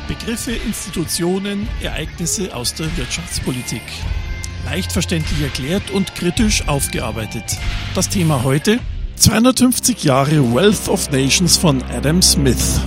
Begriffe, Institutionen, Ereignisse aus der Wirtschaftspolitik. Leicht verständlich erklärt und kritisch aufgearbeitet. Das Thema heute: 250 Jahre Wealth of Nations von Adam Smith.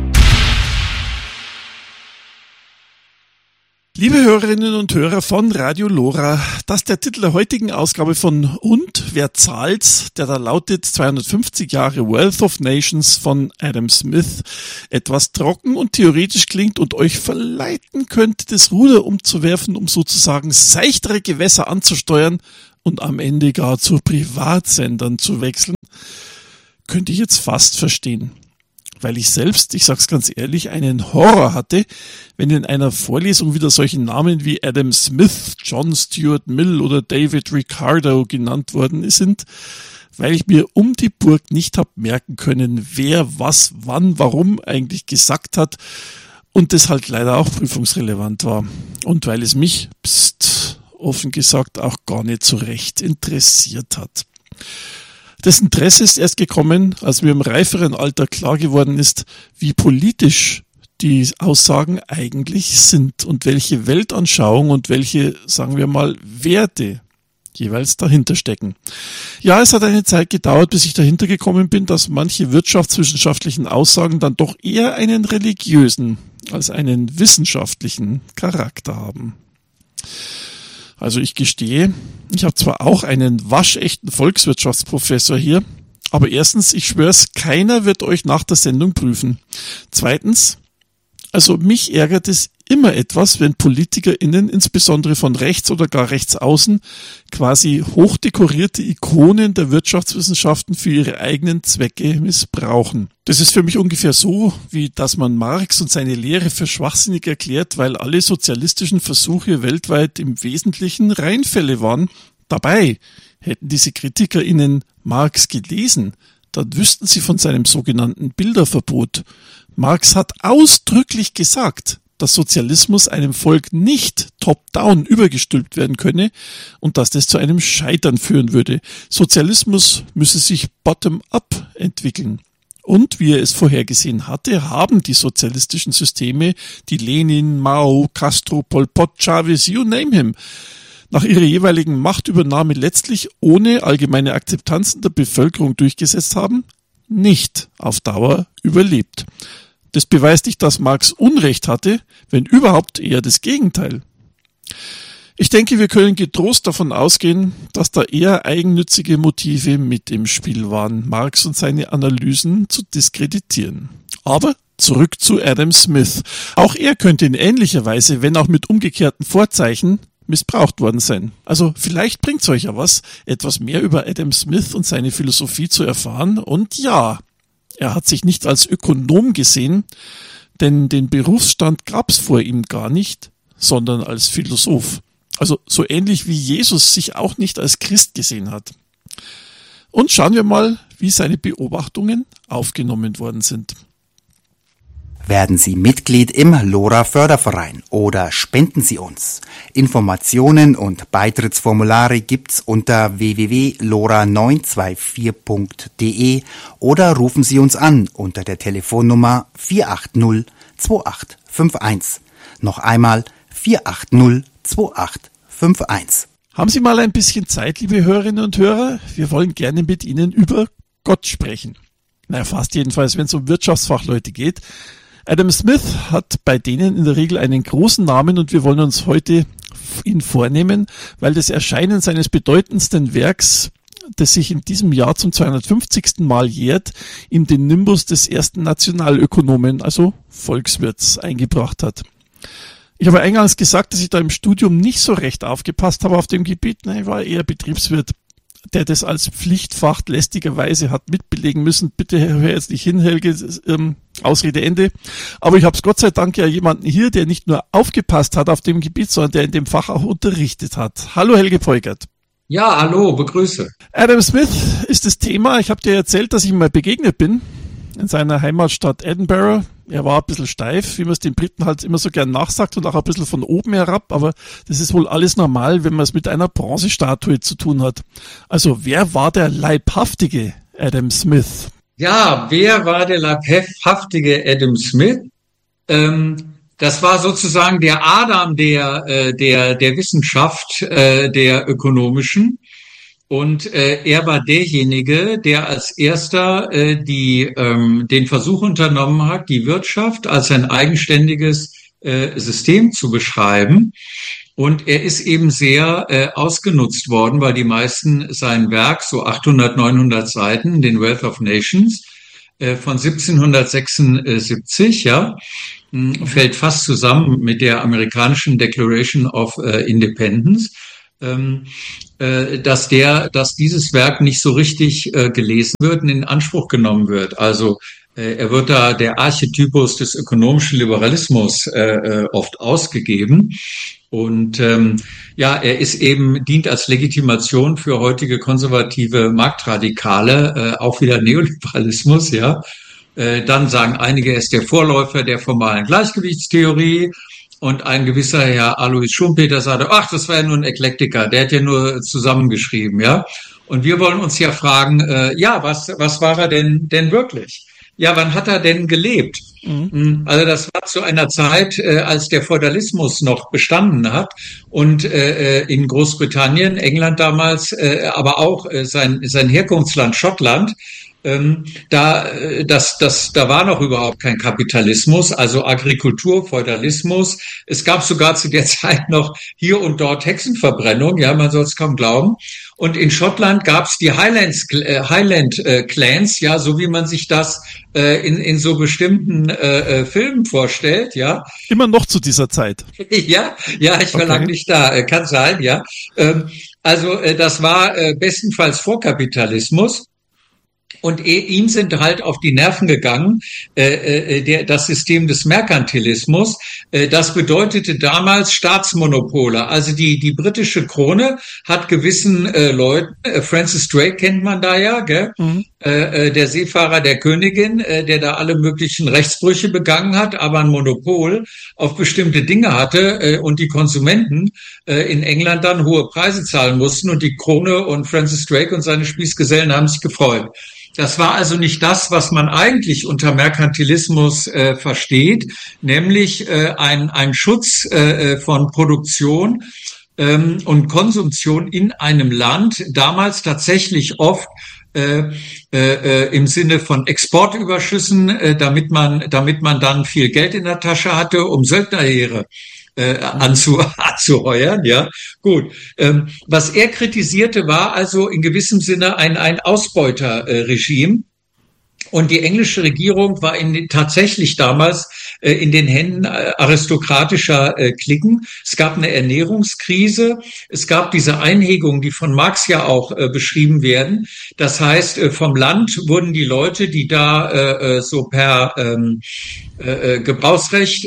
Liebe Hörerinnen und Hörer von Radio Lora, das ist der Titel der heutigen Ausgabe von Und wer zahlt's? Der da lautet 250 Jahre Wealth of Nations von Adam Smith. Etwas trocken und theoretisch klingt und euch verleiten könnte, das Ruder umzuwerfen, um sozusagen seichtere Gewässer anzusteuern und am Ende gar zu Privatsendern zu wechseln, könnte ich jetzt fast verstehen. Weil ich selbst, ich sag's ganz ehrlich, einen Horror hatte, wenn in einer Vorlesung wieder solche Namen wie Adam Smith, John Stuart Mill oder David Ricardo genannt worden sind, weil ich mir um die Burg nicht hab merken können, wer was, wann, warum eigentlich gesagt hat und das halt leider auch prüfungsrelevant war. Und weil es mich, offen gesagt, auch gar nicht so recht interessiert hat. Das Interesse ist erst gekommen, als mir im reiferen Alter klar geworden ist, wie politisch die Aussagen eigentlich sind und welche Weltanschauung und welche, sagen wir mal, Werte jeweils dahinter stecken. Ja, es hat eine Zeit gedauert, bis ich dahinter gekommen bin, dass manche wirtschaftswissenschaftlichen Aussagen dann doch eher einen religiösen als einen wissenschaftlichen Charakter haben. Also ich gestehe, ich habe zwar auch einen waschechten Volkswirtschaftsprofessor hier, aber erstens, ich schwör's, keiner wird euch nach der Sendung prüfen. Zweitens, also mich ärgert es immer etwas, wenn PolitikerInnen, insbesondere von rechts oder gar rechts außen, quasi hochdekorierte Ikonen der Wirtschaftswissenschaften für ihre eigenen Zwecke missbrauchen. Das ist für mich ungefähr so, wie dass man Marx und seine Lehre für schwachsinnig erklärt, weil alle sozialistischen Versuche weltweit im Wesentlichen Reinfälle waren. Dabei hätten diese KritikerInnen Marx gelesen, dann wüssten sie von seinem sogenannten Bilderverbot. Marx hat ausdrücklich gesagt, dass Sozialismus einem Volk nicht top-down übergestülpt werden könne und dass das zu einem Scheitern führen würde. Sozialismus müsse sich bottom-up entwickeln. Und wie er es vorhergesehen hatte, haben die sozialistischen Systeme, die Lenin, Mao, Castro, Pol Pot, Chavez, you name him, nach ihrer jeweiligen Machtübernahme letztlich ohne allgemeine Akzeptanz in der Bevölkerung durchgesetzt haben, nicht auf Dauer überlebt. Das beweist nicht, dass Marx Unrecht hatte, wenn überhaupt eher das Gegenteil. Ich denke, wir können getrost davon ausgehen, dass da eher eigennützige Motive mit im Spiel waren, Marx und seine Analysen zu diskreditieren. Aber zurück zu Adam Smith. Auch er könnte in ähnlicher Weise, wenn auch mit umgekehrten Vorzeichen, missbraucht worden sein. Also vielleicht bringt's euch ja was, etwas mehr über Adam Smith und seine Philosophie zu erfahren. Und ja, er hat sich nicht als Ökonom gesehen, denn den Berufsstand gab's vor ihm gar nicht, sondern als Philosoph. Also so ähnlich wie Jesus sich auch nicht als Christ gesehen hat. Und schauen wir mal, wie seine Beobachtungen aufgenommen worden sind. Werden Sie Mitglied im Lora Förderverein oder spenden Sie uns. Informationen und Beitrittsformulare gibt's unter www.lora924.de oder rufen Sie uns an unter der Telefonnummer 480 2851. Noch einmal 480 2851. Haben Sie mal ein bisschen Zeit, liebe Hörerinnen und Hörer? Wir wollen gerne mit Ihnen über Gott sprechen. Naja, fast jedenfalls, wenn es um Wirtschaftsfachleute geht. Adam Smith hat bei denen in der Regel einen großen Namen und wir wollen uns heute ihn vornehmen, weil das Erscheinen seines bedeutendsten Werks, das sich in diesem Jahr zum 250. Mal jährt, ihm den Nimbus des ersten Nationalökonomen, also Volkswirts, eingebracht hat. Ich habe eingangs gesagt, dass ich da im Studium nicht so recht aufgepasst habe auf dem Gebiet. Ich war eher Betriebswirt, der das als Pflichtfach lästigerweise hat mitbelegen müssen. Bitte hör jetzt nicht hin, Helge, Ausrede Ende. Aber ich habe es Gott sei Dank ja jemanden hier, der nicht nur aufgepasst hat auf dem Gebiet, sondern der in dem Fach auch unterrichtet hat. Hallo Helge Peukert. Ja, hallo, begrüße. Adam Smith ist das Thema. Ich habe dir erzählt, dass ich ihm mal begegnet bin in seiner Heimatstadt Edinburgh. Er war ein bisschen steif, wie man es den Briten halt immer so gern nachsagt und auch ein bisschen von oben herab, aber das ist wohl alles normal, wenn man es mit einer Bronzestatue zu tun hat. Also wer war der leibhaftige Adam Smith? Ja, wer war der leibhaftige Adam Smith? Das war sozusagen der Adam der Wissenschaft, der ökonomischen. Und er war derjenige, der als erster den Versuch unternommen hat, die Wirtschaft als ein eigenständiges System zu beschreiben. Und er ist eben sehr ausgenutzt worden, weil die meisten sein Werk, so 800, 900 Seiten, den Wealth of Nations, von 1776, ja, fällt fast zusammen mit der amerikanischen Declaration of Independence, dass dieses Werk nicht so richtig gelesen wird und in Anspruch genommen wird. Also er wird da der Archetypus des ökonomischen Liberalismus oft ausgegeben. Und er dient als Legitimation für heutige konservative Marktradikale, auch wieder Neoliberalismus, ja. Dann sagen einige, er ist der Vorläufer der formalen Gleichgewichtstheorie. Und ein gewisser Herr Alois Schumpeter sagte, ach, das war ja nur ein Eklektiker, der hat ja nur zusammengeschrieben, ja. Und wir wollen uns ja fragen, was war er denn wirklich? Ja, wann hat er denn gelebt? Mhm. Also das war zu einer Zeit, als der Feudalismus noch bestanden hat und in Großbritannien, England damals, aber auch sein Herkunftsland Schottland, da war noch überhaupt kein Kapitalismus, also Agrikultur, Feudalismus. Es gab sogar zu der Zeit noch hier und dort Hexenverbrennung, ja, man soll es kaum glauben. Und in Schottland gab es die Highland Clans, ja, so wie man sich das in so bestimmten Filmen vorstellt, ja. Immer noch zu dieser Zeit. Ja, ich war lange nicht da, kann sein, ja. Also das war bestenfalls Vorkapitalismus. Und ihm sind halt auf die Nerven gegangen, das System des Merkantilismus. Das bedeutete damals Staatsmonopole. Also die britische Krone hat gewissen Leuten, Francis Drake kennt man da ja, gell? Mhm. Der Seefahrer der Königin, der da alle möglichen Rechtsbrüche begangen hat, aber ein Monopol auf bestimmte Dinge hatte und die Konsumenten in England dann hohe Preise zahlen mussten und die Krone und Francis Drake und seine Spießgesellen haben sich gefreut. Das war also nicht das, was man eigentlich unter Merkantilismus versteht, nämlich ein Schutz von Produktion und Konsumtion in einem Land, damals tatsächlich oft im Sinne von Exportüberschüssen, damit man dann viel Geld in der Tasche hatte, um Söldnerheere anzuheuern, ja. Gut. Was er kritisierte, war also in gewissem Sinne ein Ausbeuterregime. Und die englische Regierung war tatsächlich damals in den Händen aristokratischer Cliquen. Es gab eine Ernährungskrise. Es gab diese Einhegungen, die von Marx ja auch beschrieben werden. Das heißt, vom Land wurden die Leute, die da so per Gebrauchsrecht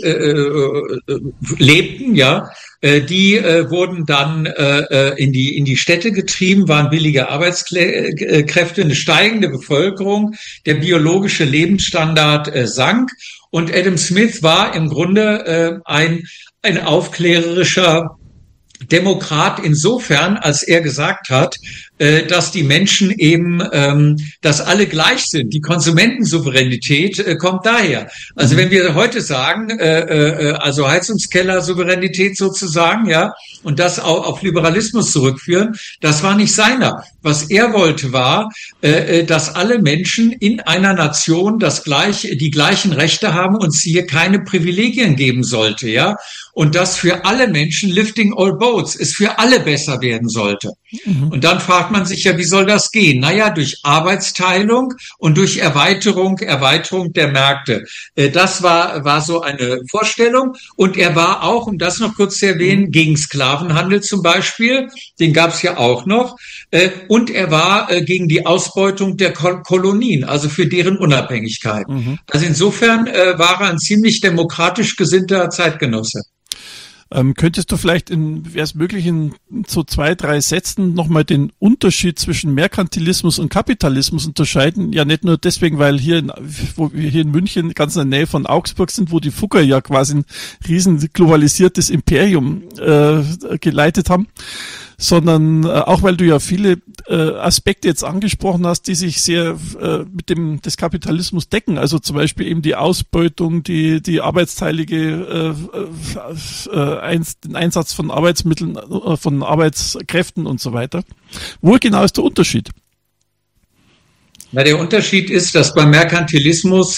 lebten, ja, die wurden dann in die Städte getrieben, waren billige Arbeitskräfte, eine steigende Bevölkerung, der biologische Lebensstandard sank und Adam Smith war im Grunde ein aufklärerischer Demokrat insofern, als er gesagt hat, dass die Menschen eben, dass alle gleich sind. Die Konsumentensouveränität kommt daher. Also wenn wir heute sagen, also Heizungskeller-Souveränität sozusagen, ja, und das auch auf Liberalismus zurückführen, das war nicht seiner. Was er wollte war, dass alle Menschen in einer Nation die gleichen Rechte haben und es hier keine Privilegien geben sollte, ja. Und dass für alle Menschen lifting all boats, es für alle besser werden sollte. Mhm. Und dann fragt man sich ja, wie soll das gehen? Naja, durch Arbeitsteilung und durch Erweiterung der Märkte. Das war so eine Vorstellung. Und er war auch, um das noch kurz zu erwähnen, gegen Sklavenhandel zum Beispiel. Den gab es ja auch noch. Und er war gegen die Ausbeutung der Kolonien, also für deren Unabhängigkeit. Mhm. Also insofern war er ein ziemlich demokratisch gesinnter Zeitgenosse. Könntest du vielleicht, wäre es möglich, in so 2-3 Sätzen nochmal den Unterschied zwischen Merkantilismus und Kapitalismus unterscheiden? Ja, nicht nur deswegen, weil wo wir hier in München ganz in der Nähe von Augsburg sind, wo die Fugger ja quasi ein riesen globalisiertes Imperium geleitet haben, sondern auch weil du ja viele Aspekte jetzt angesprochen hast, die sich sehr mit dem des Kapitalismus decken. Also zum Beispiel eben die Ausbeutung, die arbeitsteilige den Einsatz von Arbeitsmitteln, von Arbeitskräften und so weiter. Wo genau ist der Unterschied? Na, der Unterschied ist, dass beim Merkantilismus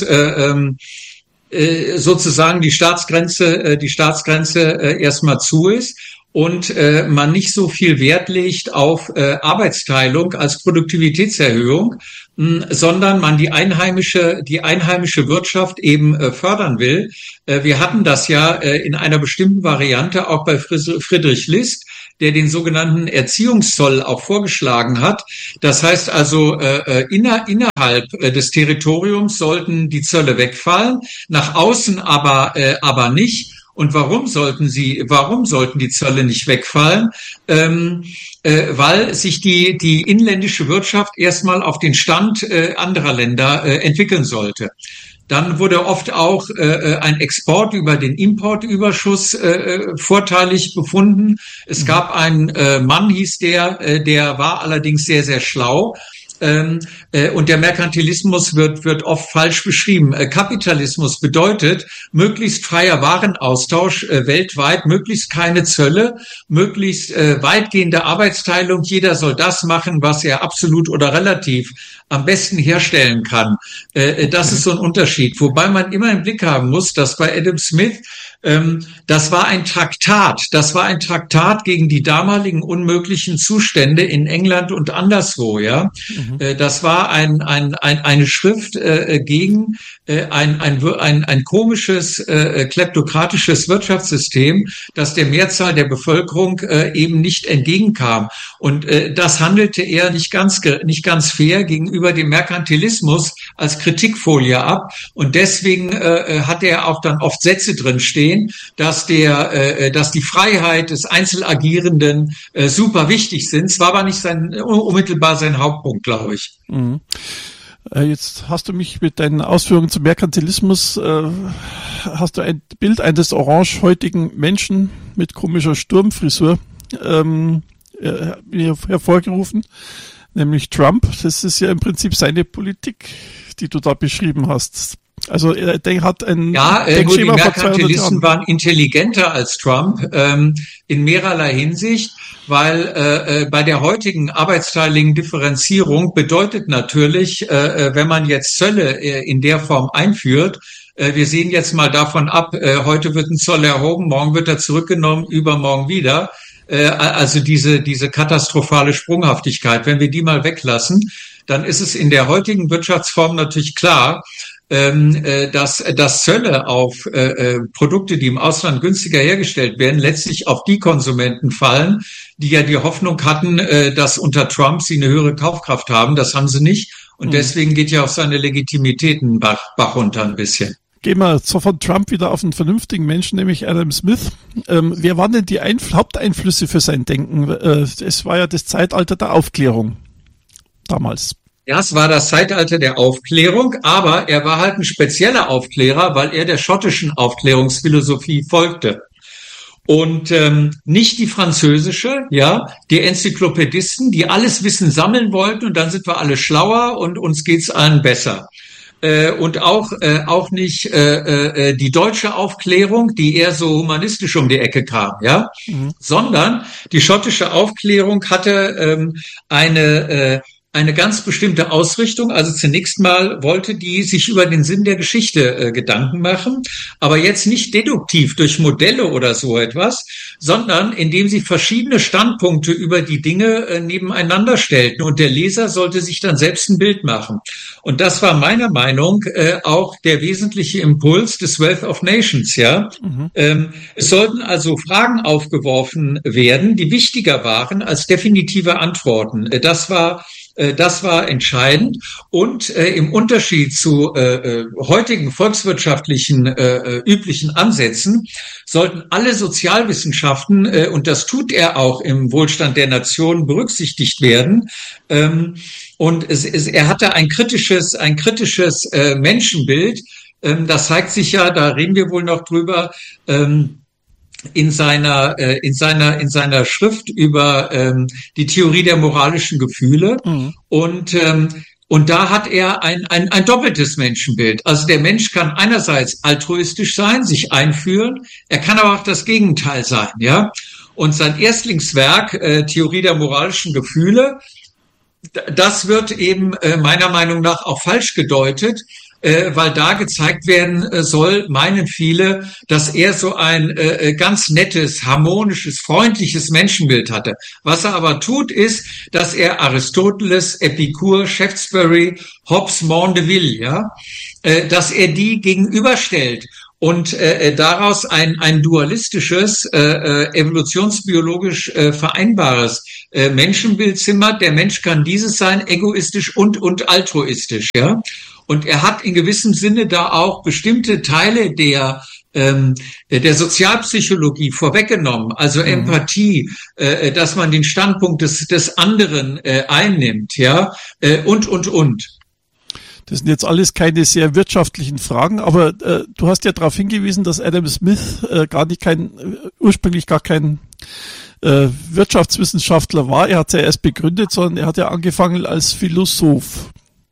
sozusagen die Staatsgrenze erstmal zu ist und man nicht so viel Wert legt auf Arbeitsteilung als Produktivitätserhöhung, sondern man die einheimische Wirtschaft eben fördern will. Wir hatten das ja in einer bestimmten Variante auch bei Friedrich List, der den sogenannten Erziehungszoll auch vorgeschlagen hat. Das heißt also, innerhalb des Territoriums sollten die Zölle wegfallen, nach außen aber nicht. Und warum sollten die Zölle nicht wegfallen? Weil sich die inländische Wirtschaft erstmal auf den Stand anderer Länder entwickeln sollte. Dann wurde oft auch ein Export über den Importüberschuss vorteilig befunden. Es gab einen Mann, hieß der war allerdings sehr, sehr schlau. Und der Merkantilismus wird oft falsch beschrieben. Kapitalismus bedeutet möglichst freier Warenaustausch weltweit, möglichst keine Zölle, möglichst weitgehende Arbeitsteilung. Jeder soll das machen, was er absolut oder relativ am besten herstellen kann. Das ist so ein Unterschied. Wobei man immer im Blick haben muss, dass bei Adam Smith das war ein Traktat gegen die damaligen unmöglichen Zustände in England und anderswo, ja. Das war eine Schrift gegen ein komisches, kleptokratisches Wirtschaftssystem, das der Mehrzahl der Bevölkerung eben nicht entgegenkam. Und das handelte er nicht ganz fair gegenüber dem Merkantilismus als Kritikfolie ab. Und deswegen hat er auch dann oft Sätze drin stehen, dass die Freiheit des Einzelagierenden super wichtig sind. Es war aber nicht unmittelbar sein Hauptpunkt, glaube ich. Mhm. Jetzt hast du mich mit deinen Ausführungen zum Merkantilismus, hast du ein Bild eines orangehäutigen Menschen mit komischer Sturmfrisur hervorgerufen, nämlich Trump. Das ist ja im Prinzip seine Politik, die du da beschrieben hast. Also der hat ein nur die Merkantilisten waren intelligenter als Trump in mehrerlei Hinsicht, weil bei der heutigen arbeitsteiligen Differenzierung bedeutet natürlich, wenn man jetzt Zölle in der Form einführt, wir sehen jetzt mal davon ab, heute wird ein Zoll erhoben, morgen wird er zurückgenommen, übermorgen wieder. Also diese katastrophale Sprunghaftigkeit, wenn wir die mal weglassen, dann ist es in der heutigen Wirtschaftsform natürlich klar, dass Zölle auf Produkte, die im Ausland günstiger hergestellt werden, letztlich auf die Konsumenten fallen, die ja die Hoffnung hatten, dass unter Trump sie eine höhere Kaufkraft haben. Das haben sie nicht. Und deswegen geht ja auch seine Legitimität einen Bach runter ein bisschen. Gehen wir so von Trump wieder auf einen vernünftigen Menschen, nämlich Adam Smith. Wer waren denn die Haupteinflüsse für sein Denken? Es war ja das Zeitalter der Aufklärung damals. Ja, es war das Zeitalter der Aufklärung, aber er war halt ein spezieller Aufklärer, weil er der schottischen Aufklärungsphilosophie folgte. Und nicht die französische, ja, die Enzyklopädisten, die alles Wissen sammeln wollten und dann sind wir alle schlauer und uns geht's allen besser. Und auch nicht die deutsche Aufklärung, die eher so humanistisch um die Ecke kam, ja, sondern die schottische Aufklärung hatte eine ganz bestimmte Ausrichtung. Also zunächst mal wollte die sich über den Sinn der Geschichte Gedanken machen, aber jetzt nicht deduktiv durch Modelle oder so etwas, sondern indem sie verschiedene Standpunkte über die Dinge nebeneinander stellten und der Leser sollte sich dann selbst ein Bild machen. Und das war meiner Meinung auch der wesentliche Impuls des Wealth of Nations, ja. Es sollten also Fragen aufgeworfen werden, die wichtiger waren als definitive Antworten. Das war entscheidend und im Unterschied zu heutigen volkswirtschaftlichen üblichen Ansätzen sollten alle Sozialwissenschaften, und das tut er auch im Wohlstand der Nation, berücksichtigt werden. Und er hatte ein kritisches Menschenbild. Das zeigt sich ja, da reden wir wohl noch drüber, in seiner Schrift über die Theorie der moralischen Gefühle. Und da hat er ein doppeltes Menschenbild. Also der Mensch kann einerseits altruistisch sein, sich einführen, er kann aber auch das Gegenteil sein, ja. Und sein Erstlingswerk, Theorie der moralischen Gefühle, das wird eben meiner Meinung nach auch falsch gedeutet, weil da gezeigt werden soll, meinen viele, dass er so ein ganz nettes, harmonisches, freundliches Menschenbild hatte. Was er aber tut, ist, dass er Aristoteles, Epikur, Shaftesbury, Hobbes, Mandeville, ja, dass er die gegenüberstellt und daraus ein dualistisches, evolutionsbiologisch vereinbares Menschenbild zimmert. Der Mensch kann dieses sein, egoistisch und altruistisch, ja. Und er hat in gewissem Sinne da auch bestimmte Teile der Sozialpsychologie vorweggenommen, also Empathie, dass man den Standpunkt des anderen einnimmt, ja, und. Das sind jetzt alles keine sehr wirtschaftlichen Fragen, aber du hast ja darauf hingewiesen, dass Adam Smith ursprünglich gar kein Wirtschaftswissenschaftler war. Er hat es ja erst begründet, sondern er hat ja angefangen als Philosoph.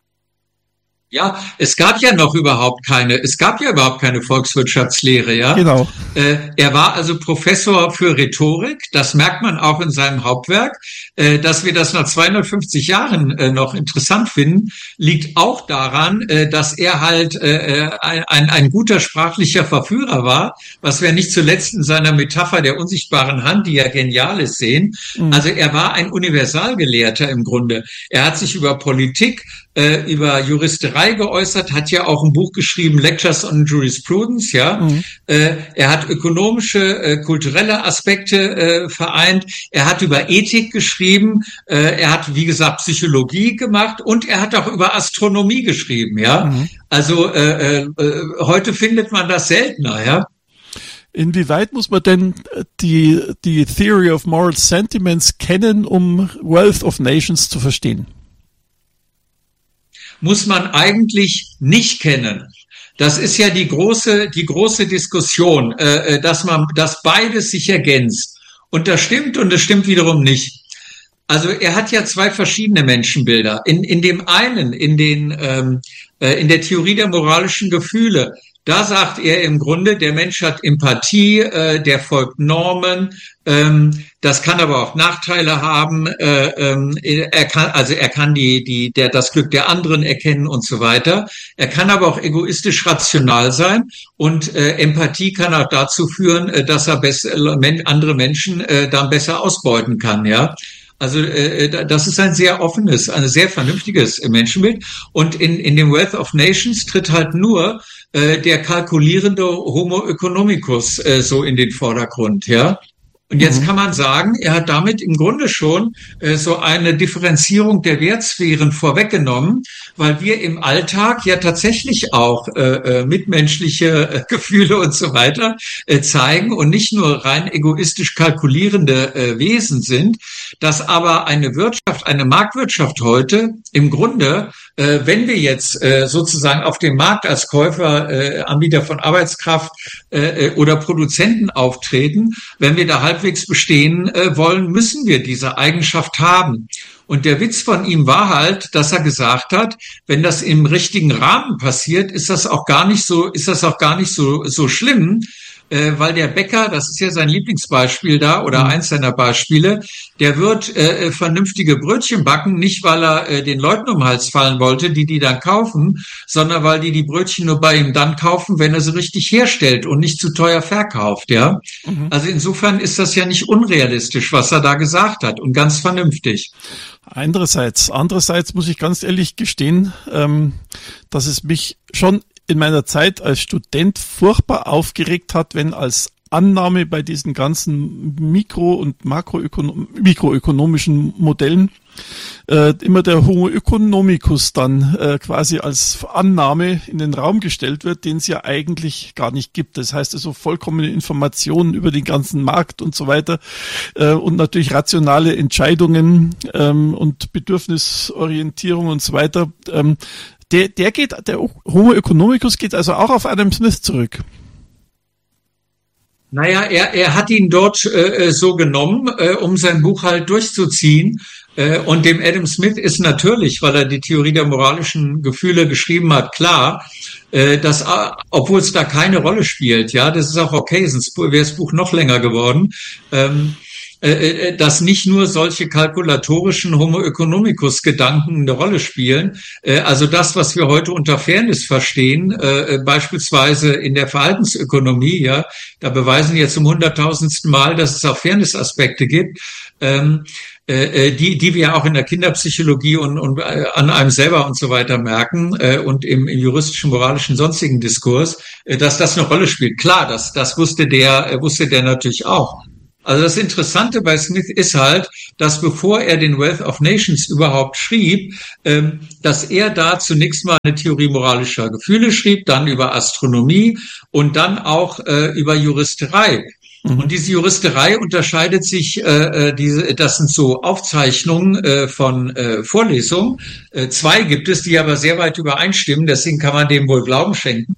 Ja, es gab ja überhaupt keine Volkswirtschaftslehre, ja. Genau. Er war also Professor für Rhetorik, das merkt man auch in seinem Hauptwerk. Dass wir das nach 250 Jahren noch interessant finden, liegt auch daran, dass er halt ein guter sprachlicher Verführer war, was wir nicht zuletzt in seiner Metapher der unsichtbaren Hand, die ja genial ist, sehen. Also er war ein Universalgelehrter im Grunde. Er hat sich über Politik, über Juristerei geäußert, hat ja auch ein Buch geschrieben, Lectures on Jurisprudence, ja. Er hat ökonomische, kulturelle Aspekte vereint. Er hat über Ethik geschrieben. Er hat, wie gesagt, Psychologie gemacht und er hat auch über Astronomie geschrieben, ja. Also heute findet man das seltener, ja. Inwieweit muss man denn die Theory of Moral Sentiments kennen, um Wealth of Nations zu verstehen? Muss man eigentlich nicht kennen. Das ist ja die große Diskussion, dass beides sich ergänzt. Und das stimmt wiederum nicht. Also er hat ja zwei verschiedene Menschenbilder. In dem einen, in der Theorie der moralischen Gefühle, da sagt er im Grunde, der Mensch hat Empathie, der folgt Normen, das kann aber auch Nachteile haben, er kann das Glück der anderen erkennen und so weiter. Er kann aber auch egoistisch rational sein und Empathie kann auch dazu führen, dass er andere Menschen dann besser ausbeuten kann, ja. Also das ist ein sehr offenes, ein sehr vernünftiges Menschenbild. Und in dem Wealth of Nations tritt halt nur der kalkulierende Homo economicus so in den Vordergrund, ja. Und jetzt kann man sagen, er hat damit im Grunde schon so eine Differenzierung der Wertsphären vorweggenommen, weil wir im Alltag ja tatsächlich auch mitmenschliche Gefühle und so weiter zeigen und nicht nur rein egoistisch kalkulierende Wesen sind, dass aber eine Marktwirtschaft heute im Grunde, wenn wir jetzt sozusagen auf dem Markt als Käufer, Anbieter von Arbeitskraft oder Produzenten auftreten, wenn wir da halbwegs bestehen wollen, müssen wir diese Eigenschaft haben. Und der Witz von ihm war halt, dass er gesagt hat, wenn das im richtigen Rahmen passiert, ist das auch gar nicht so schlimm, weil der Bäcker, das ist ja sein Lieblingsbeispiel da oder eins seiner Beispiele, der wird vernünftige Brötchen backen, nicht weil er den Leuten um den Hals fallen wollte, die dann kaufen, sondern weil die Brötchen nur bei ihm dann kaufen, wenn er sie richtig herstellt und nicht zu teuer verkauft, ja. Also insofern ist das ja nicht unrealistisch, was er da gesagt hat und ganz vernünftig. Andererseits muss ich ganz ehrlich gestehen, dass es mich schon in meiner Zeit als Student furchtbar aufgeregt hat, wenn als Annahme bei diesen ganzen mikro- und mikroökonomischen Modellen immer der Homo economicus dann quasi als Annahme in den Raum gestellt wird, den es ja eigentlich gar nicht gibt. Das heißt also vollkommene Informationen über den ganzen Markt und so weiter und natürlich rationale Entscheidungen und Bedürfnisorientierung und so weiter. Der Homo economicus geht also auch auf Adam Smith zurück. Naja, er hat ihn dort so genommen, um sein Buch halt durchzuziehen. Und dem Adam Smith ist natürlich, weil er die Theorie der moralischen Gefühle geschrieben hat, klar, dass, obwohl es da keine Rolle spielt, ja, das ist auch okay, sonst wäre das Buch noch länger geworden, dass nicht nur solche kalkulatorischen Homo economicus Gedanken eine Rolle spielen. Also das, was wir heute unter Fairness verstehen, beispielsweise in der Verhaltensökonomie, ja, da beweisen jetzt zum 100.000. Mal, dass es auch Fairness-Aspekte gibt, die wir auch in der Kinderpsychologie und an einem selber und so weiter merken, und im juristischen, moralischen, sonstigen Diskurs, dass das eine Rolle spielt. Klar, das wusste der natürlich auch. Also das Interessante bei Smith ist halt, dass bevor er den Wealth of Nations überhaupt schrieb, dass er da zunächst mal eine Theorie moralischer Gefühle schrieb, dann über Astronomie und dann auch über Juristerei. Und diese Juristerei unterscheidet sich, das sind so Aufzeichnungen von Vorlesungen. 2 gibt es, die aber sehr weit übereinstimmen, deswegen kann man dem wohl Glauben schenken.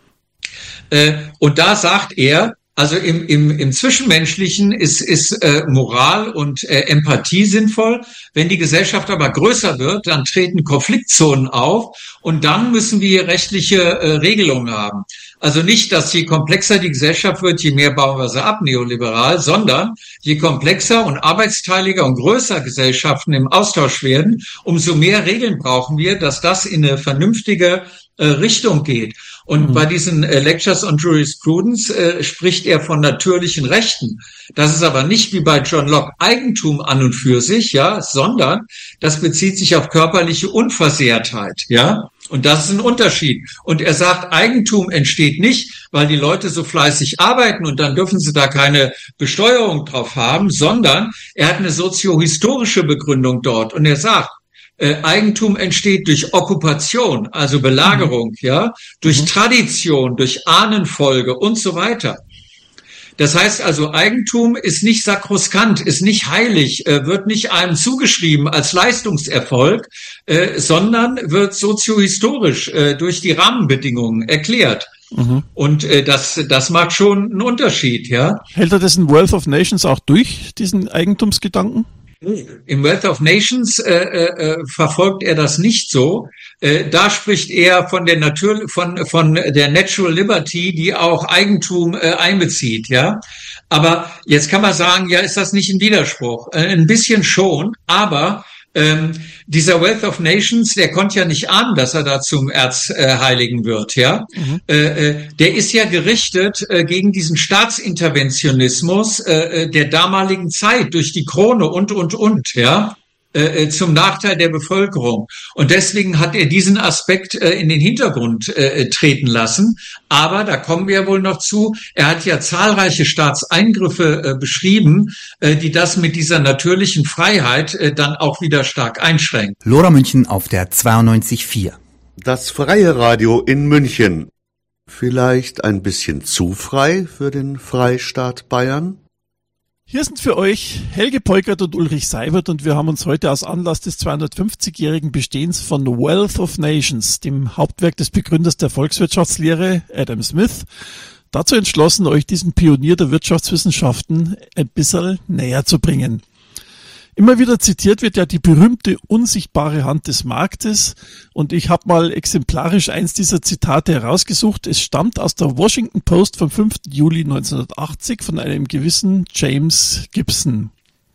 Und da sagt er, also im Zwischenmenschlichen ist Moral und Empathie sinnvoll. Wenn die Gesellschaft aber größer wird, dann treten Konfliktzonen auf und dann müssen wir rechtliche Regelungen haben. Also nicht, dass je komplexer die Gesellschaft wird, je mehr bauen wir sie ab, neoliberal, sondern je komplexer und arbeitsteiliger und größer Gesellschaften im Austausch werden, umso mehr Regeln brauchen wir, dass das in eine vernünftige Richtung geht. Und bei diesen Lectures on Jurisprudence spricht er von natürlichen Rechten. Das ist aber nicht wie bei John Locke Eigentum an und für sich, ja, sondern das bezieht sich auf körperliche Unversehrtheit, ja. Und das ist ein Unterschied. Und er sagt, Eigentum entsteht nicht, weil die Leute so fleißig arbeiten und dann dürfen sie da keine Besteuerung drauf haben, sondern er hat eine soziohistorische Begründung dort. Und er sagt, Eigentum entsteht durch Okkupation, also Belagerung, ja, durch Tradition, durch Ahnenfolge und so weiter. Das heißt also, Eigentum ist nicht sakroskant, ist nicht heilig, wird nicht einem zugeschrieben als Leistungserfolg, sondern wird soziohistorisch durch die Rahmenbedingungen erklärt. Und das macht schon einen Unterschied, ja. Hält er das in Wealth of Nations auch durch, diesen Eigentumsgedanken? Im Wealth of Nations verfolgt er das nicht so. Da spricht er von der von der Natural Liberty, die auch Eigentum einbezieht, ja. Aber jetzt kann man sagen, ja, ist das nicht ein Widerspruch? Ein bisschen schon, aber dieser Wealth of Nations, der konnte ja nicht ahnen, dass er da zum Erzheiligen wird, ja. Der ist ja gerichtet gegen diesen Staatsinterventionismus der damaligen Zeit durch die Krone und, ja. Zum Nachteil der Bevölkerung. Und deswegen hat er diesen Aspekt in den Hintergrund treten lassen. Aber, da kommen wir wohl noch zu, er hat ja zahlreiche Staatseingriffe beschrieben, die das mit dieser natürlichen Freiheit dann auch wieder stark einschränken. Lora München auf der 92.4. Das freie Radio in München. Vielleicht ein bisschen zu frei für den Freistaat Bayern? Hier sind für euch Helge Peukert und Ulrich Seibert und wir haben uns heute aus Anlass des 250-jährigen Bestehens von Wealth of Nations, dem Hauptwerk des Begründers der Volkswirtschaftslehre, Adam Smith, dazu entschlossen, euch diesen Pionier der Wirtschaftswissenschaften ein bisschen näher zu bringen. Immer wieder zitiert wird ja die berühmte unsichtbare Hand des Marktes und ich habe mal exemplarisch eins dieser Zitate herausgesucht. Es stammt aus der Washington Post vom 5. Juli 1980 von einem gewissen James Gibson.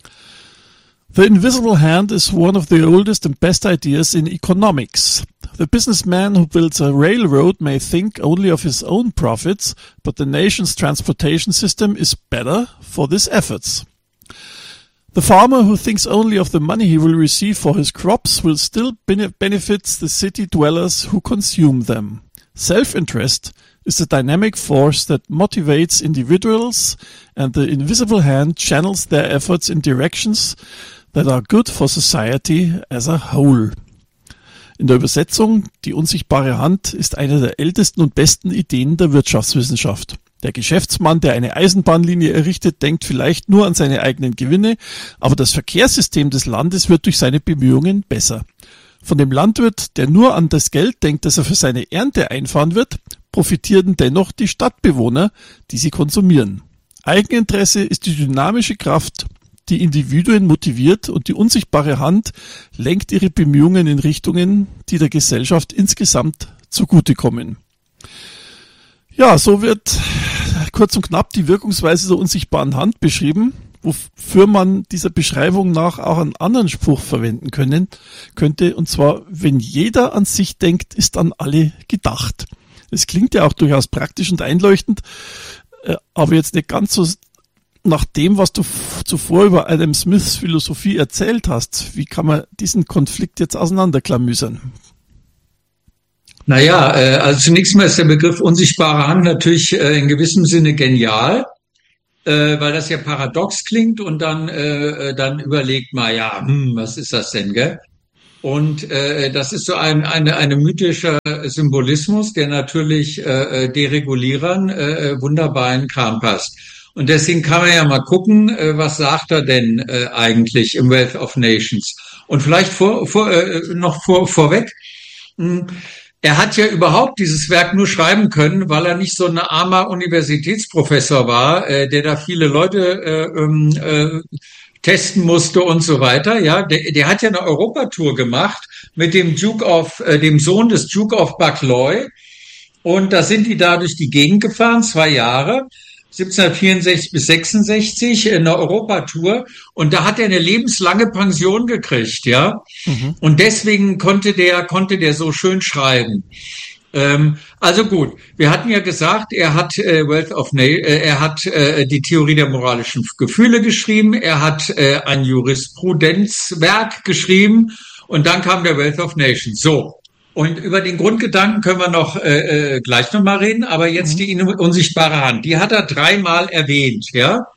The invisible hand is one of the oldest and best ideas in economics. The businessman who builds a railroad may think only of his own profits, but the nation's transportation system is better for his efforts. The farmer who thinks only of the money he will receive for his crops will still benefit the city dwellers who consume them. Self-interest is the dynamic force that motivates individuals, and the invisible hand channels their efforts in directions that are good for society as a whole. In der Übersetzung, die unsichtbare Hand ist eine der ältesten und besten Ideen der Wirtschaftswissenschaft. Der Geschäftsmann, der eine Eisenbahnlinie errichtet, denkt vielleicht nur an seine eigenen Gewinne, aber das Verkehrssystem des Landes wird durch seine Bemühungen besser. Von dem Landwirt, der nur an das Geld denkt, das er für seine Ernte einfahren wird, profitieren dennoch die Stadtbewohner, die sie konsumieren. Eigeninteresse ist die dynamische Kraft, die Individuen motiviert, und die unsichtbare Hand lenkt ihre Bemühungen in Richtungen, die der Gesellschaft insgesamt zugutekommen. Ja, so wird kurz und knapp die Wirkungsweise der unsichtbaren Hand beschrieben, wofür man dieser Beschreibung nach auch einen anderen Spruch verwenden könnte, und zwar: Wenn jeder an sich denkt, ist an alle gedacht. Das klingt ja auch durchaus praktisch und einleuchtend, aber jetzt nicht ganz so nach dem, was du zuvor über Adam Smiths Philosophie erzählt hast. Wie kann man diesen Konflikt jetzt auseinanderklamüsern? Naja, also zunächst mal ist der Begriff unsichtbare Hand natürlich in gewissem Sinne genial, weil das ja paradox klingt, und dann überlegt man, ja, was ist das denn, gell? Und das ist so eine mythischer Symbolismus, der natürlich Deregulierern wunderbar in den Kram passt. Und deswegen kann man ja mal gucken, was sagt er denn eigentlich im Wealth of Nations? Und vielleicht vorweg, er hat ja überhaupt dieses Werk nur schreiben können, weil er nicht so ein armer Universitätsprofessor war, der da viele Leute testen musste und so weiter. Ja, der hat ja eine Europatour gemacht mit dem dem Sohn des Duke of Buccleuch. Und da sind die da durch die Gegend gefahren, 2 Jahre. 1764 bis 66 in der Europatour, und da hat er eine lebenslange Pension gekriegt, ja. Mhm. Und deswegen konnte der so schön schreiben. Also gut, wir hatten ja gesagt, er hat die Theorie der moralischen Gefühle geschrieben, er hat ein Jurisprudenzwerk geschrieben, und dann kam der Wealth of Nations. So. Und über den Grundgedanken können wir noch gleich nochmal reden, aber jetzt die unsichtbare Hand, die hat er 3-mal erwähnt, ja.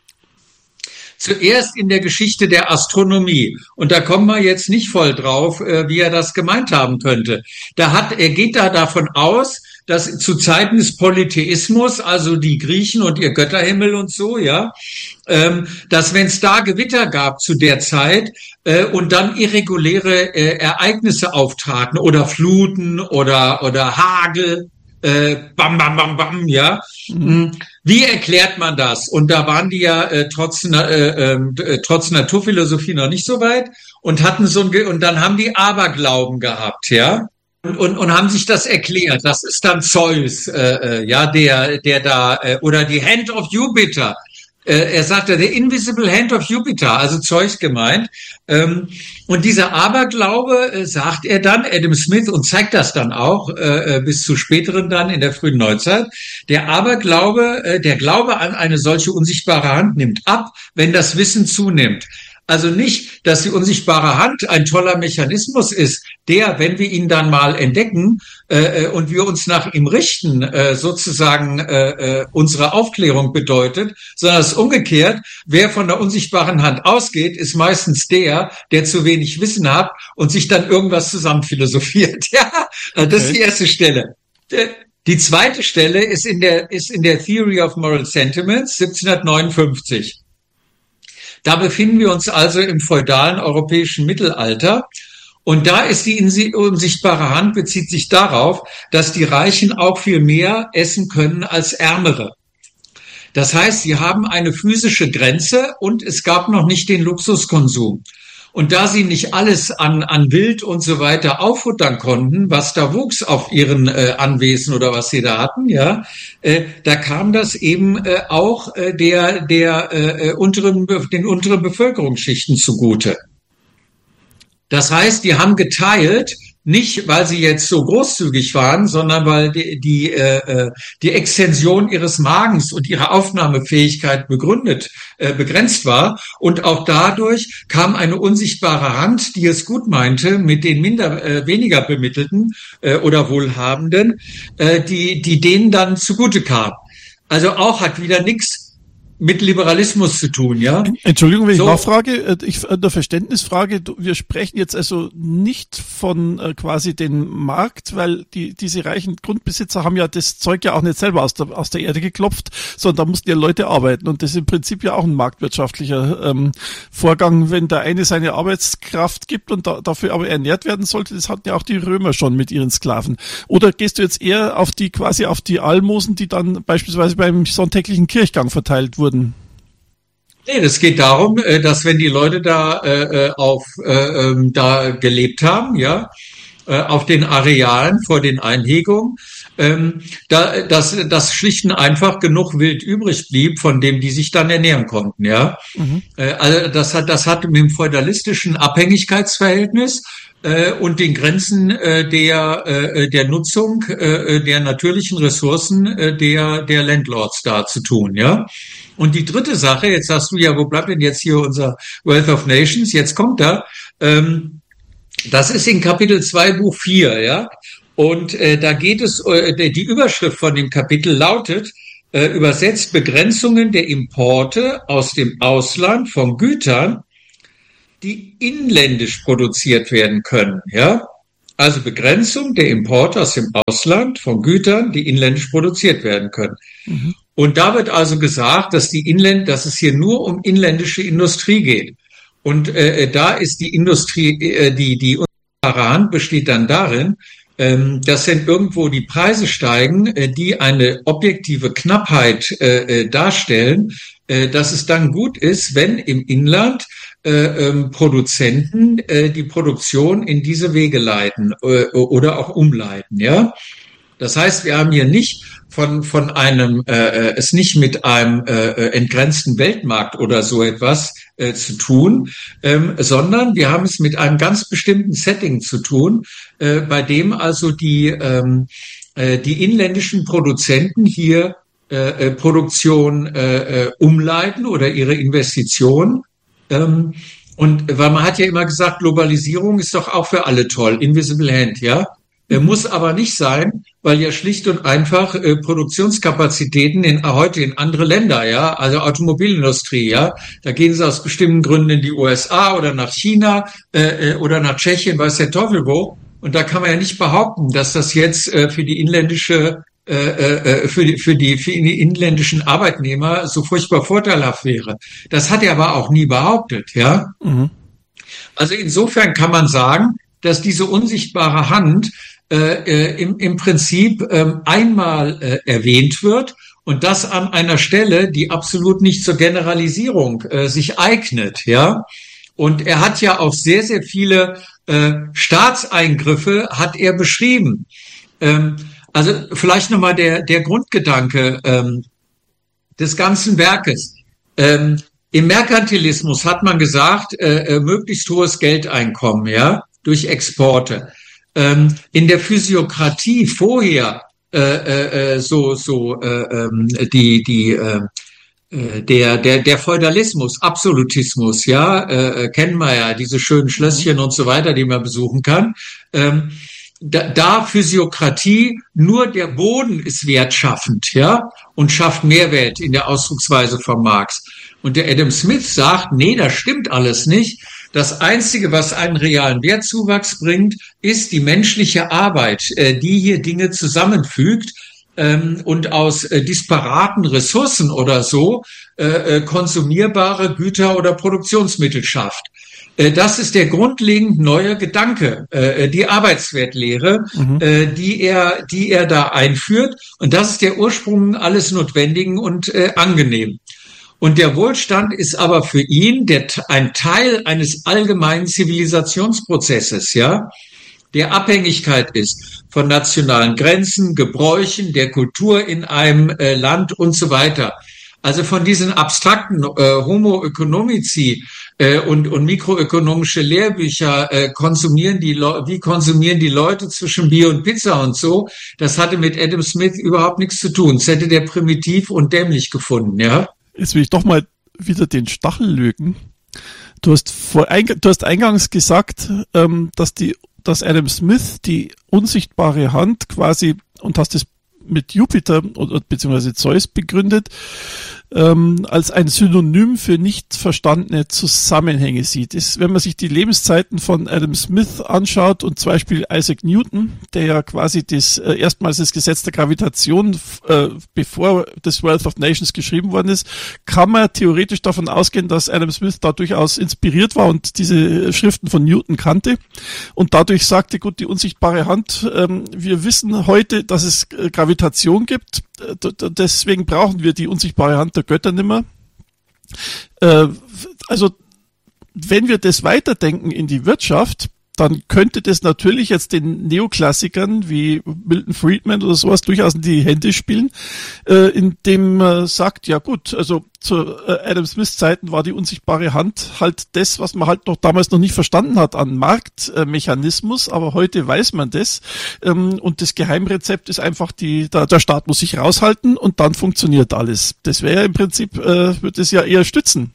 Zuerst in der Geschichte der Astronomie. Und da kommen wir jetzt nicht voll drauf, wie er das gemeint haben könnte. Er geht da davon aus, dass zu Zeiten des Polytheismus, also die Griechen und ihr Götterhimmel und so, ja, dass wenn es da Gewitter gab zu der Zeit und dann irreguläre Ereignisse auftraten oder Fluten oder Hagel, bam, bam, bam, bam, ja. Wie erklärt man das? Und da waren die ja trotz Naturphilosophie noch nicht so weit und hatten und dann haben die Aberglauben gehabt, ja. Und haben sich das erklärt. Das ist dann Zeus, ja, der da, oder die Hand of Jupiter. Er sagte, the invisible hand of Jupiter, also Zeus gemeint. Und dieser Aberglaube, sagt er dann, Adam Smith, und zeigt das dann auch, bis zu späteren dann in der frühen Neuzeit. Der Aberglaube, der Glaube an eine solche unsichtbare Hand nimmt ab, wenn das Wissen zunimmt. Also nicht, dass die unsichtbare Hand ein toller Mechanismus ist, der, wenn wir ihn dann mal entdecken und wir uns nach ihm richten, sozusagen unsere Aufklärung bedeutet, sondern es ist umgekehrt. Wer von der unsichtbaren Hand ausgeht, ist meistens der zu wenig Wissen hat und sich dann irgendwas zusammenphilosophiert. Ja, das ist die erste Stelle. Die zweite Stelle ist in der Theory of Moral Sentiments, 1759. Da befinden wir uns also im feudalen europäischen Mittelalter. Und da ist die unsichtbare Hand, bezieht sich darauf, dass die Reichen auch viel mehr essen können als Ärmere. Das heißt, sie haben eine physische Grenze und es gab noch nicht den Luxuskonsum. Und da sie nicht alles an Wild und so weiter auffuttern konnten, was da wuchs auf ihren Anwesen oder was sie da hatten, ja, da kam das eben auch den unteren Bevölkerungsschichten zugute. Das heißt, die haben geteilt, nicht weil sie jetzt so großzügig waren, sondern weil die Extension ihres Magens und ihre Aufnahmefähigkeit begrenzt war. Und auch dadurch kam eine unsichtbare Hand, die es gut meinte, mit den weniger Bemittelten oder Wohlhabenden, die denen dann zugute kam. Also auch hat wieder nichts mit Liberalismus zu tun, ja? Entschuldigung, wenn ich nachfrage, eine Verständnisfrage, wir sprechen jetzt also nicht von quasi den Markt, weil diese reichen Grundbesitzer haben ja das Zeug ja auch nicht selber aus der Erde geklopft, sondern da mussten ja Leute arbeiten, und das ist im Prinzip ja auch ein marktwirtschaftlicher Vorgang, wenn der eine seine Arbeitskraft gibt und dafür aber ernährt werden sollte. Das hatten ja auch die Römer schon mit ihren Sklaven. Oder gehst du jetzt eher auf die Almosen, die dann beispielsweise beim sonntäglichen Kirchgang verteilt wurden, wurden? Nee, das geht darum, dass wenn die Leute da da gelebt haben, ja, auf den Arealen vor den Einhegungen, dass schlicht und einfach genug Wild übrig blieb, von dem die sich dann ernähren konnten, ja. Also das hat mit dem feudalistischen Abhängigkeitsverhältnis und den Grenzen der Nutzung der natürlichen Ressourcen der Landlords da zu tun, ja. Und die dritte Sache, jetzt sagst du ja, wo bleibt denn jetzt hier unser Wealth of Nations? Jetzt kommt da, das ist in Kapitel 2, Buch 4, ja. Und da geht es, die Überschrift von dem Kapitel lautet, übersetzt Begrenzungen der Importe aus dem Ausland von Gütern, die inländisch produziert werden können, ja. Also Begrenzung der Importe aus dem Ausland von Gütern, die inländisch produziert werden können. Und da wird also gesagt, dass dass es hier nur um inländische Industrie geht. Und da ist die Industrie, die unsichtbare Hand besteht dann darin, dass wenn irgendwo die Preise steigen, die eine objektive Knappheit darstellen, dass es dann gut ist, wenn im Inland Produzenten die Produktion in diese Wege leiten oder auch umleiten, ja. Das heißt, wir haben hier nicht von einem es nicht mit einem entgrenzten Weltmarkt oder so etwas zu tun, sondern wir haben es mit einem ganz bestimmten Setting zu tun, bei dem also die inländischen Produzenten hier Produktion umleiten oder ihre Investitionen. Und weil man hat ja immer gesagt, Globalisierung ist doch auch für alle toll, Invisible Hand, ja. Muss aber nicht sein, weil ja schlicht und einfach Produktionskapazitäten heute in andere Länder, ja, also Automobilindustrie, ja, da gehen sie aus bestimmten Gründen in die USA oder nach China oder nach Tschechien, weiß der Teufel wo. Und da kann man ja nicht behaupten, dass das jetzt für die inländische für die inländischen Arbeitnehmer so furchtbar vorteilhaft wäre. Das hat er aber auch nie behauptet, ja. Also insofern kann man sagen, dass diese unsichtbare Hand im Prinzip einmal erwähnt wird und das an einer Stelle, die absolut nicht zur Generalisierung sich eignet, ja. Und er hat ja auch sehr, sehr viele Staatseingriffe hat er beschrieben. Also vielleicht nochmal der Grundgedanke des ganzen Werkes. Im Merkantilismus hat man gesagt, möglichst hohes Geldeinkommen, ja, durch Exporte. In der Physiokratie vorher der Feudalismus, Absolutismus, ja, kennen wir ja, diese schönen Schlösschen und so weiter, die man besuchen kann. Da Physiokratie, nur der Boden ist wertschaffend, ja, und schafft Mehrwert in der Ausdrucksweise von Marx. Und der Adam Smith sagt, nee, das stimmt alles nicht. Das Einzige, was einen realen Wertzuwachs bringt, ist die menschliche Arbeit, die hier Dinge zusammenfügt und aus disparaten Ressourcen oder so konsumierbare Güter oder Produktionsmittel schafft. Das ist der grundlegend neue Gedanke, die Arbeitswertlehre, die er da einführt. Und das ist der Ursprung alles Notwendigen und angenehm. Und der Wohlstand ist aber für ihn ein Teil eines allgemeinen Zivilisationsprozesses, ja, der Abhängigkeit ist von nationalen Grenzen, Gebräuchen, der Kultur in einem Land und so weiter. Also von diesen abstrakten Homo economici und mikroökonomische Lehrbücher wie konsumieren die Leute zwischen Bier und Pizza und so, das hatte mit Adam Smith überhaupt nichts zu tun. Das hätte der primitiv und dämlich gefunden, ja. Jetzt will ich doch mal wieder den Stachel lügen. Du hast eingangs gesagt, dass Adam Smith die unsichtbare Hand quasi, und hast es mit Jupiter oder beziehungsweise Zeus begründet, als ein Synonym für nicht verstandene Zusammenhänge sieht. Wenn man sich die Lebenszeiten von Adam Smith anschaut und zum Beispiel Isaac Newton, der ja quasi erstmals das Gesetz der Gravitation, bevor das Wealth of Nations geschrieben worden ist, kann man theoretisch davon ausgehen, dass Adam Smith da durchaus inspiriert war und diese Schriften von Newton kannte und dadurch sagte, gut, die unsichtbare Hand, wir wissen heute, dass es Gravitation gibt, deswegen brauchen wir die unsichtbare Hand der Götter nimmer. Also wenn wir das weiterdenken in die Wirtschaft, dann könnte das natürlich jetzt den Neoklassikern wie Milton Friedman oder sowas durchaus in die Hände spielen, indem man sagt, ja gut, also zu Adam Smiths Zeiten war die unsichtbare Hand halt das, was man halt noch damals noch nicht verstanden hat an Marktmechanismus, aber heute weiß man das, und das Geheimrezept ist einfach der Staat muss sich raushalten und dann funktioniert alles. Das wäre ja im Prinzip, würde es ja eher stützen.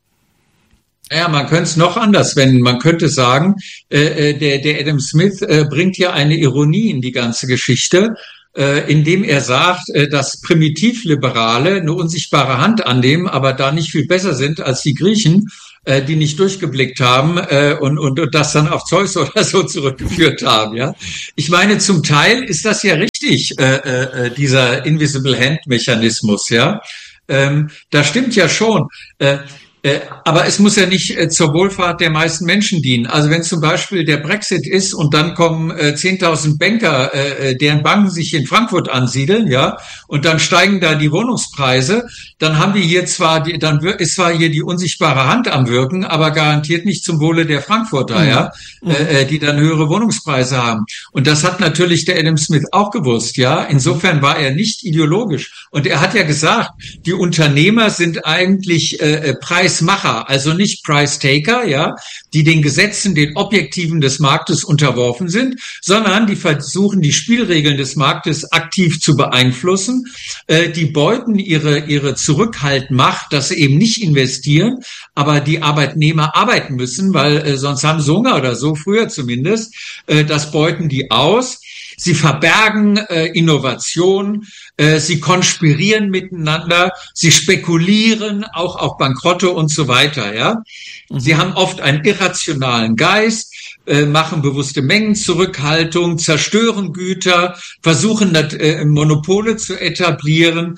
Ja, man könnte es noch anders wenden. Man könnte sagen, der Adam Smith bringt ja eine Ironie in die ganze Geschichte, indem er sagt, dass Primitivliberale eine unsichtbare Hand annehmen, aber da nicht viel besser sind als die Griechen, die nicht durchgeblickt haben und das dann auf Zeus oder so zurückgeführt haben. Ja, ich meine, zum Teil ist das ja richtig, dieser Invisible Hand Mechanismus. Ja, da stimmt ja schon. Aber es muss ja nicht zur Wohlfahrt der meisten Menschen dienen. Also wenn zum Beispiel der Brexit ist und dann kommen 10.000 Banker, deren Banken sich in Frankfurt ansiedeln, ja, und dann steigen da die Wohnungspreise, dann haben wir hier ist zwar hier die unsichtbare Hand am Wirken, aber garantiert nicht zum Wohle der Frankfurter, ja, die dann höhere Wohnungspreise haben. Und das hat natürlich der Adam Smith auch gewusst, ja. Insofern war er nicht ideologisch. Und er hat ja gesagt, die Unternehmer sind eigentlich Preismacher, also nicht Price-Taker, ja, die den Gesetzen, den Objektiven des Marktes unterworfen sind, sondern die versuchen, die Spielregeln des Marktes aktiv zu beeinflussen. Die beuten ihre Zurückhaltmacht, dass sie eben nicht investieren, aber die Arbeitnehmer arbeiten müssen, weil sonst haben sie Hunger oder so, früher zumindest. Das beuten die aus. Sie verbergen Innovation, sie konspirieren miteinander, sie spekulieren auch auf Bankrotte und so weiter. Ja, sie haben oft einen irrationalen Geist, machen bewusste Mengenzurückhaltung, zerstören Güter, versuchen Monopole zu etablieren.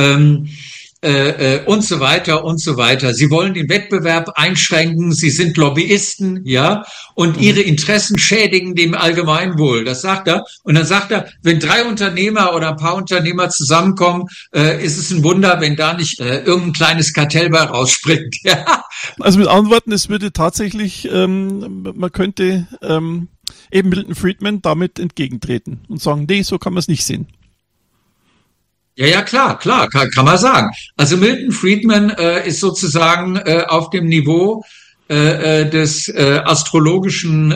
Und so weiter und so weiter. Sie wollen den Wettbewerb einschränken, sie sind Lobbyisten, ja, und ihre Interessen schädigen dem Allgemeinwohl. Das sagt er. Und dann sagt er, wenn 3 Unternehmer oder ein paar Unternehmer zusammenkommen, ist es ein Wunder, wenn da nicht irgendein kleines Kartell bei rausspringt. Ja. Also mit anderen Worten, es würde tatsächlich, man könnte eben Milton Friedman damit entgegentreten und sagen, nee, so kann man es nicht sehen. Ja, klar, kann man sagen. Also Milton Friedman ist sozusagen auf dem Niveau des astrologischen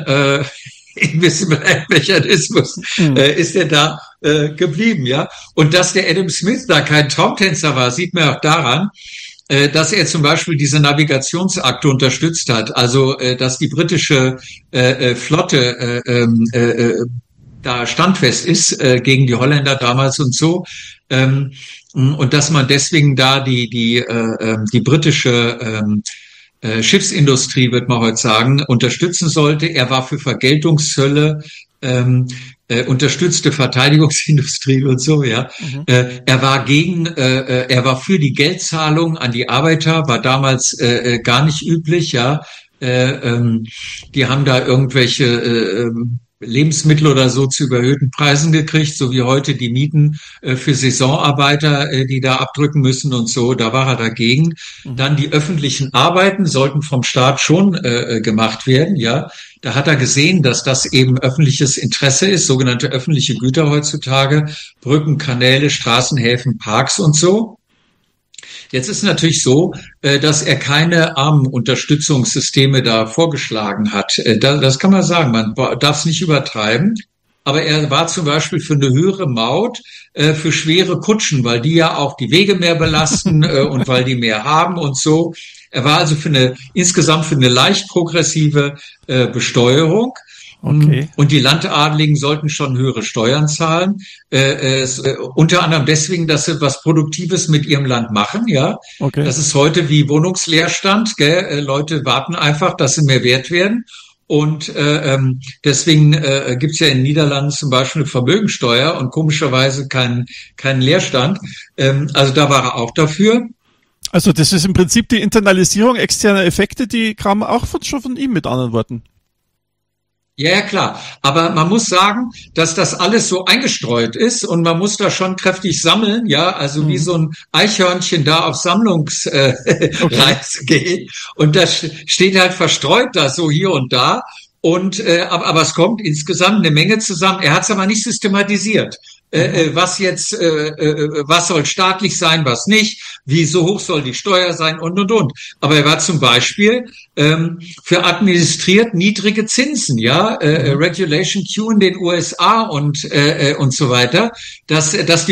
Invisible-Mechanismus ist er da geblieben, ja. Und dass der Adam Smith da kein Traumtänzer war, sieht man auch daran, dass er zum Beispiel diese Navigationsakte unterstützt hat. Also, dass die britische Flotte da standfest ist gegen die Holländer damals und so. Und dass man deswegen da die britische Schiffsindustrie, wird man heute sagen, unterstützen sollte. Er war für Vergeltungshölle, unterstützte Verteidigungsindustrie und so, ja. Er war für die Geldzahlung an die Arbeiter, war damals gar nicht üblich, ja. Die haben da irgendwelche Lebensmittel oder so zu überhöhten Preisen gekriegt, so wie heute die Mieten für Saisonarbeiter, die da abdrücken müssen und so, da war er dagegen. Dann die öffentlichen Arbeiten sollten vom Staat schon gemacht werden, ja. Da hat er gesehen, dass das eben öffentliches Interesse ist, sogenannte öffentliche Güter heutzutage, Brücken, Kanäle, Straßen, Häfen, Parks und so. Jetzt ist natürlich so, dass er keine Armenunterstützungssysteme da vorgeschlagen hat. Das kann man sagen, man darf es nicht übertreiben. Aber er war zum Beispiel für eine höhere Maut für schwere Kutschen, weil die ja auch die Wege mehr belasten und weil die mehr haben und so. Er war also insgesamt für eine leicht progressive Besteuerung. Okay. Und die Landadligen sollten schon höhere Steuern zahlen, unter anderem deswegen, dass sie was Produktives mit ihrem Land machen, ja. Okay. Das ist heute wie Wohnungsleerstand, gell? Leute warten einfach, dass sie mehr wert werden. Und deswegen gibt's ja in den Niederlanden zum Beispiel eine Vermögensteuer und komischerweise keinen Leerstand. Also da war er auch dafür. Also das ist im Prinzip die Internalisierung externer Effekte, die kam auch schon von ihm, mit anderen Worten. Ja, ja, klar. Aber man muss sagen, dass das alles so eingestreut ist und man muss da schon kräftig sammeln, ja, also wie so ein Eichhörnchen da auf Sammlungsreise geht. Und das steht halt verstreut da so hier und da. Und aber es kommt insgesamt eine Menge zusammen. Er hat es aber nicht systematisiert. Was jetzt, was soll staatlich sein, was nicht, wie so hoch soll die Steuer sein und. Aber er war zum Beispiel für administriert niedrige Zinsen, ja, Regulation Q in den USA und so weiter, dass die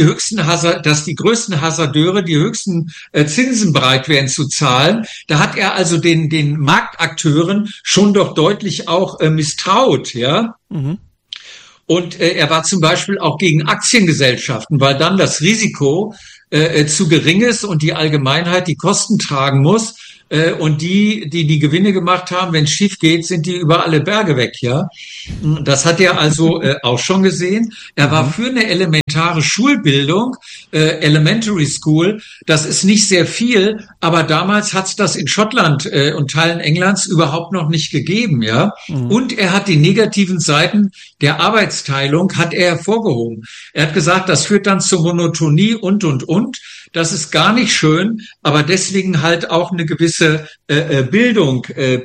größten Hasardeure die höchsten Zinsen bereit wären zu zahlen. Da hat er also den Marktakteuren schon doch deutlich auch misstraut, ja. Mhm. Und er war zum Beispiel auch gegen Aktiengesellschaften, weil dann das Risiko zu gering ist und die Allgemeinheit die Kosten tragen muss. Und die Gewinne gemacht haben, wenn es schief geht, sind die über alle Berge weg, ja. Das hat er also auch schon gesehen. Er war für eine elementare Schulbildung, Elementary School. Das ist nicht sehr viel, aber damals hat es das in Schottland und Teilen Englands überhaupt noch nicht gegeben, ja. Und er hat die negativen Seiten der Arbeitsteilung hat er hervorgehoben. Er hat gesagt, das führt dann zur Monotonie und. Das ist gar nicht schön, aber deswegen halt auch eine gewisse Bildung.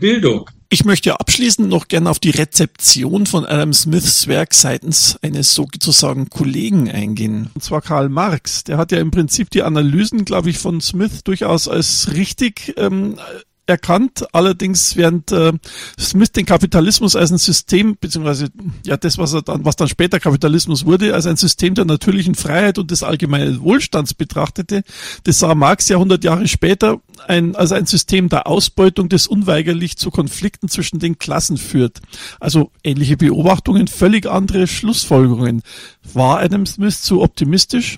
Ich möchte abschließend noch gerne auf die Rezeption von Adam Smiths Werk seitens eines sozusagen Kollegen eingehen. Und zwar Karl Marx. Der hat ja im Prinzip die Analysen, glaube ich, von Smith durchaus als richtig erkannt. Allerdings während Smith den Kapitalismus als ein System, beziehungsweise ja das, was dann später Kapitalismus wurde, als ein System der natürlichen Freiheit und des allgemeinen Wohlstands betrachtete, das sah Marx ja 100 Jahre später als ein System der Ausbeutung, das unweigerlich zu Konflikten zwischen den Klassen führt. Also ähnliche Beobachtungen, völlig andere Schlussfolgerungen. War Adam Smith zu optimistisch?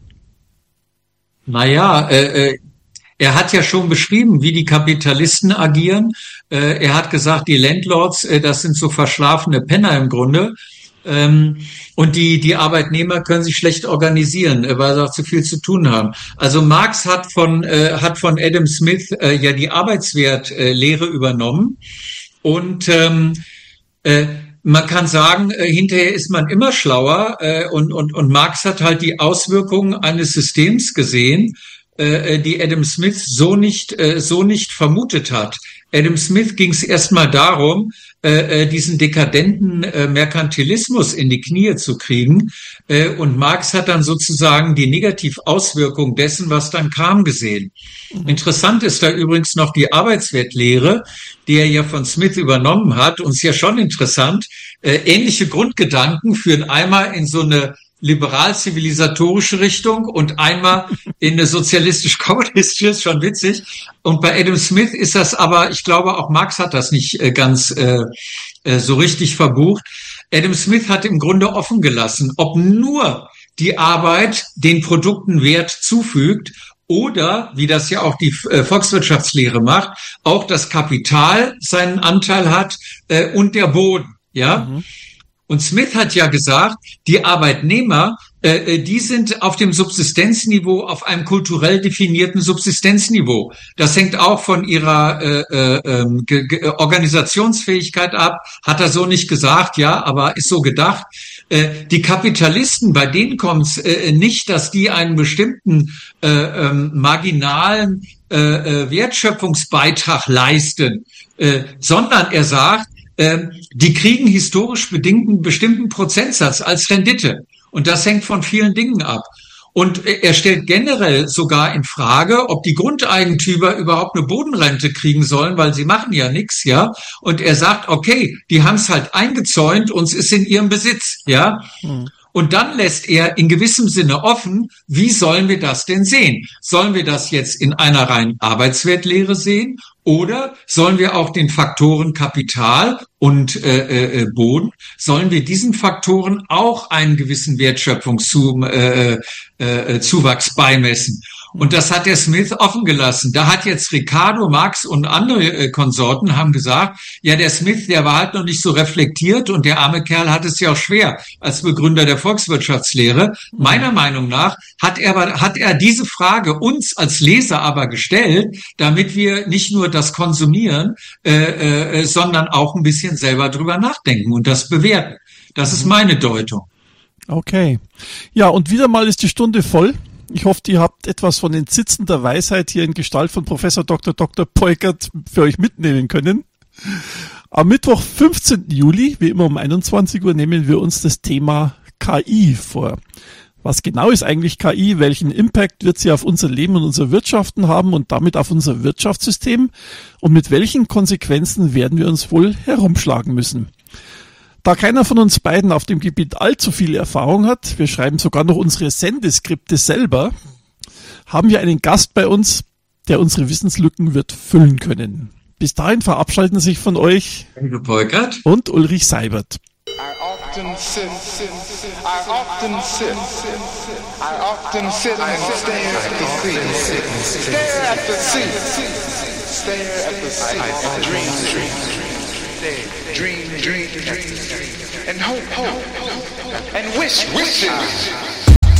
Naja, er hat ja schon beschrieben, wie die Kapitalisten agieren. Er hat gesagt, die Landlords, das sind so verschlafene Penner im Grunde. Und die Arbeitnehmer können sich schlecht organisieren, weil sie auch zu viel zu tun haben. Also Marx hat von Adam Smith ja die Arbeitswertlehre übernommen. Und man kann sagen, hinterher ist man immer schlauer. Und Marx hat halt die Auswirkungen eines Systems gesehen, die Adam Smith so nicht vermutet hat. Adam Smith ging es erstmal darum, diesen dekadenten Merkantilismus in die Knie zu kriegen. Und Marx hat dann sozusagen die Negativauswirkung dessen, was dann kam, gesehen. Interessant ist da übrigens noch die Arbeitswertlehre, die er ja von Smith übernommen hat. Und es ist ja schon interessant, ähnliche Grundgedanken führen einmal in so eine liberal-zivilisatorische Richtung und einmal in eine sozialistisch-kommunistische, ist schon witzig. Und bei Adam Smith ist das aber, ich glaube, auch Marx hat das nicht ganz so richtig verbucht. Adam Smith hat im Grunde offen gelassen, ob nur die Arbeit den Produkten Wert zufügt oder, wie das ja auch die Volkswirtschaftslehre macht, auch das Kapital seinen Anteil hat und der Boden, ja. Und Smith hat ja gesagt, die Arbeitnehmer, die sind auf dem Subsistenzniveau, auf einem kulturell definierten Subsistenzniveau. Das hängt auch von ihrer Organisationsfähigkeit ab. Hat er so nicht gesagt, ja, aber ist so gedacht. Die Kapitalisten, bei denen kommt es nicht, dass die einen bestimmten marginalen Wertschöpfungsbeitrag leisten, sondern er sagt, die kriegen historisch bedingt einen bestimmten Prozentsatz als Rendite. Und das hängt von vielen Dingen ab. Und er stellt generell sogar in Frage, ob die Grundeigentümer überhaupt eine Bodenrente kriegen sollen, weil sie machen ja nichts, ja. Und er sagt, okay, die haben es halt eingezäunt und es ist in ihrem Besitz, ja. Und dann lässt er in gewissem Sinne offen, wie sollen wir das denn sehen? Sollen wir das jetzt in einer reinen Arbeitswertlehre sehen? Oder sollen wir auch den Faktoren Kapital und Boden, sollen wir diesen Faktoren auch einen gewissen Wertschöpfungszuwachs beimessen? Und das hat der Smith offen gelassen. Da hat jetzt Ricardo, Marx und andere Konsorten haben gesagt, ja, der Smith, der war halt noch nicht so reflektiert und der arme Kerl hat es ja auch schwer als Begründer der Volkswirtschaftslehre. Meiner Meinung nach hat er diese Frage uns als Leser aber gestellt, damit wir nicht nur das konsumieren, sondern auch ein bisschen selber drüber nachdenken und das bewerten. Das ist meine Deutung. Okay. Ja, und wieder mal ist die Stunde voll. Ich hoffe, ihr habt etwas von den Sitzen der Weisheit hier in Gestalt von Professor Dr. Peukert für euch mitnehmen können. Am Mittwoch, 15. Juli, wie immer um 21 Uhr, nehmen wir uns das Thema KI vor. Was genau ist eigentlich KI? Welchen Impact wird sie auf unser Leben und unser Wirtschaften haben und damit auf unser Wirtschaftssystem? Und mit welchen Konsequenzen werden wir uns wohl herumschlagen müssen? Da keiner von uns beiden auf dem Gebiet allzu viel Erfahrung hat, wir schreiben sogar noch unsere Sendeskripte selber, haben wir einen Gast bei uns, der unsere Wissenslücken wird füllen können. Bis dahin verabschieden sich von euch Peukert und Ulrich Seibert. I often sit and stare at the sea. Stare at the sea. Stare at the sea. Dream. And hope. And wish.